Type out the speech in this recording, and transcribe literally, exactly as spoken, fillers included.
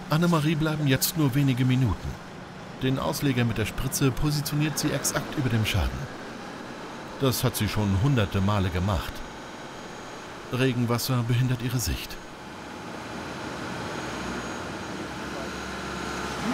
Annemarie bleiben jetzt nur wenige Minuten. Den Ausleger mit der Spritze positioniert sie exakt über dem Schaden. Das hat sie schon hunderte Male gemacht. Regenwasser behindert ihre Sicht.